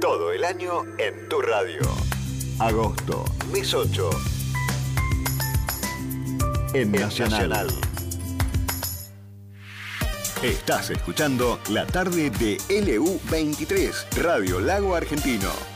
Todo el año en tu radio. Agosto, mes 8. En Nacional. Estás escuchando la tarde de LU23, Radio Lago Argentino.